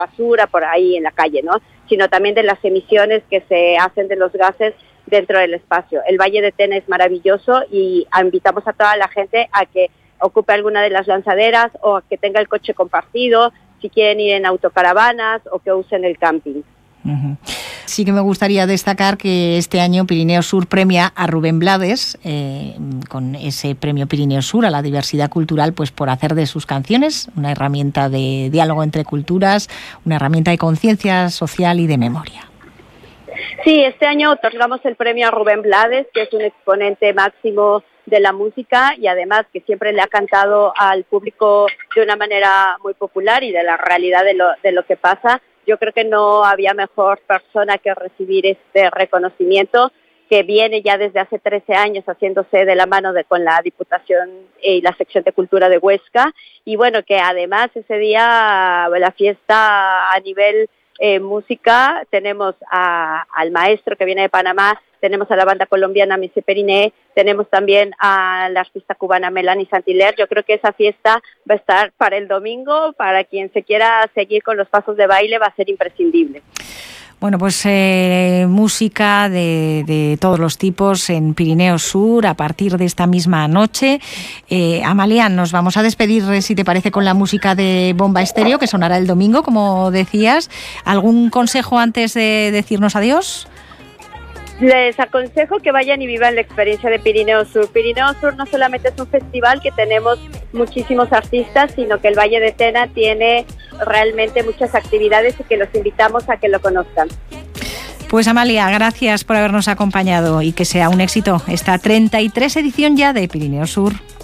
basura por ahí en la calle, ¿no? Sino también de las emisiones que se hacen de los gases dentro del espacio. El Valle de Tena es maravilloso y invitamos a toda la gente a que ocupe alguna de las lanzaderas o a que tenga el coche compartido, si quieren ir en autocaravanas o que usen el camping. Uh-huh. Sí que me gustaría destacar que este año Pirineo Sur premia a Rubén Blades con ese premio Pirineo Sur a la diversidad cultural, pues por hacer de sus canciones una herramienta de diálogo entre culturas, una herramienta de conciencia social y de memoria. Sí, este año otorgamos el premio a Rubén Blades, que es un exponente máximo de la música y además que siempre le ha cantado al público de una manera muy popular y de la realidad de lo que pasa. Yo creo que no había mejor persona que recibir este reconocimiento, que viene ya desde hace 13 años haciéndose de la mano con la Diputación y la Sección de Cultura de Huesca, y bueno, que además ese día la fiesta a nivel música, tenemos al maestro que viene de Panamá, tenemos a la banda colombiana Mise Periné, tenemos también a la artista cubana Melanie Saint-Hilaire. Yo creo que esa fiesta va a estar para el domingo, para quien se quiera seguir con los pasos de baile, va a ser imprescindible. Bueno, pues música de todos los tipos en Pirineo Sur a partir de esta misma noche. Amalia, nos vamos a despedir, si te parece, con la música de Bomba Estéreo, que sonará el domingo, como decías. ¿Algún consejo antes de decirnos adiós? Les aconsejo que vayan y vivan la experiencia de Pirineo Sur. Pirineo Sur no solamente es un festival que tenemos muchísimos artistas, sino que el Valle de Tena tiene realmente muchas actividades y que los invitamos a que lo conozcan. Pues Amalia, gracias por habernos acompañado y que sea un éxito esta 33 edición ya de Pirineo Sur.